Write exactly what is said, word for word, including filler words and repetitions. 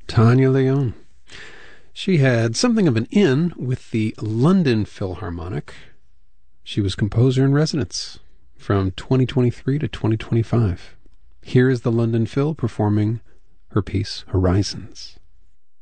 Tanya Leon. She had something of an in with the London Philharmonic. She was composer in residence from twenty twenty-three to twenty twenty-five. Here is the London Phil performing her piece, Horizons.